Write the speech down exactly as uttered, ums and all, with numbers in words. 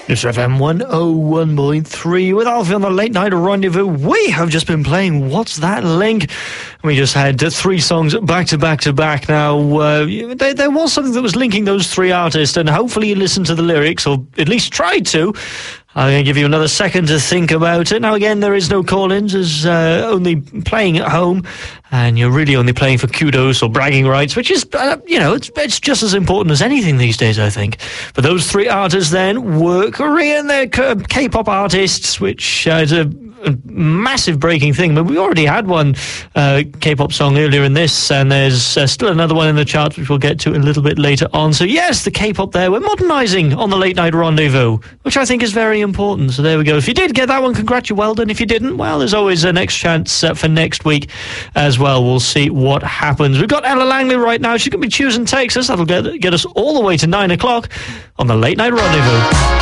It's F M one oh one point three with Alfie on the Late Night Rendezvous. We have just been playing What's That Link? We just had uh, three songs back to back to back. Now, uh, there, there was something that was linking those three artists, and hopefully you listened to the lyrics, or at least tried to. I'm going to give you another second to think about it. Now, again, there is no call-ins. There's uh, only playing at home, and you're really only playing for kudos or bragging rights, which is, uh, you know, it's, it's just as important as anything these days, I think. But those three artists then were Korean. They're K-pop artists, which uh, is a, a massive breaking thing. But we already had one uh, K-pop song earlier in this, and there's uh, still another one in the charts, which we'll get to a little bit later on. So, yes, the K-pop there. We're modernising on the Late Night Rendezvous, which I think is very important. So there we go. If you did get that one, congrats, you well done. If you didn't, well, there's always a next chance uh, for next week as well. We'll see what happens. We've got Ella Langley right now. She's going to be choosing Texas. That'll get, get us all the way to nine o'clock on the Late Night Rendezvous.